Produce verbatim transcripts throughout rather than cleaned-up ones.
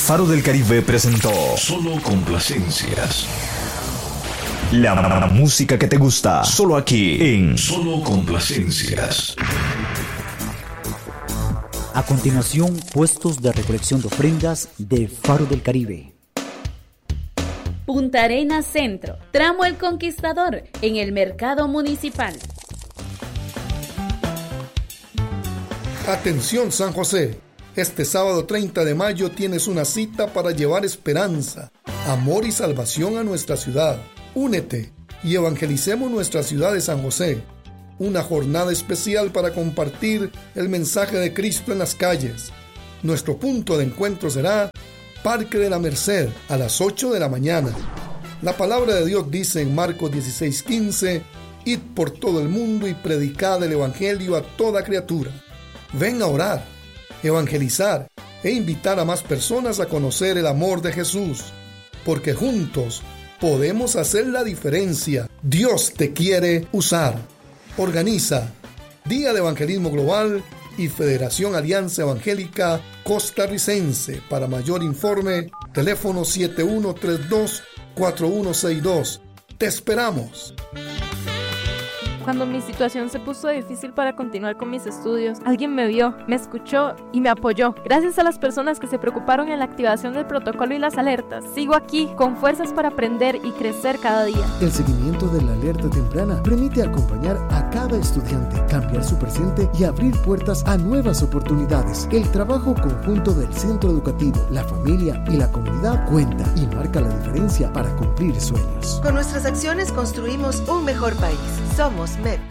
Faro del Caribe presentó Solo Complacencias. La música que te gusta, solo aquí en Solo Complacencias. A continuación, puestos de recolección de ofrendas de Faro del Caribe. Punta Arenas Centro, tramo El Conquistador, en el mercado municipal. Atención San José, este sábado treinta de mayo tienes una cita para llevar esperanza, amor y salvación a nuestra ciudad. Únete y evangelicemos nuestra ciudad de San José. Una jornada especial para compartir el mensaje de Cristo en las calles. Nuestro punto de encuentro será Parque de la Merced a las ocho de la mañana. La palabra de Dios dice en Marcos dieciséis quince: Id por todo el mundo y predicad el evangelio a toda criatura. Ven a orar, evangelizar e invitar a más personas a conocer el amor de Jesús, porque juntos podemos hacer la diferencia. Dios te quiere usar. Organiza Día de Evangelismo Global y Federación Alianza Evangélica Costarricense. Para mayor informe, teléfono siete uno tres dos, cuatro uno seis dos. ¡Te esperamos! Cuando mi situación se puso difícil para continuar con mis estudios, alguien me vio, me escuchó y me apoyó. Gracias a las personas que se preocuparon en la activación del protocolo y las alertas, sigo aquí con fuerzas para aprender y crecer cada día. El seguimiento de la alerta temprana permite acompañar a cada estudiante, cambiar su presente y abrir puertas a nuevas oportunidades. El trabajo conjunto del centro educativo, la familia y la comunidad cuenta y marca la diferencia para cumplir sueños. Con nuestras acciones construimos un mejor país. Somos M E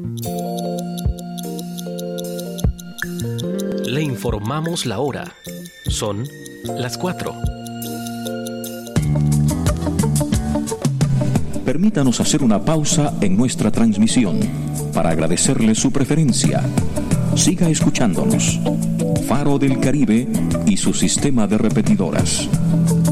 P. Le informamos la hora. Son las cuatro. Permítanos hacer una pausa en nuestra transmisión para agradecerle su preferencia. Siga escuchándonos. Faro del Caribe y su sistema de repetidoras.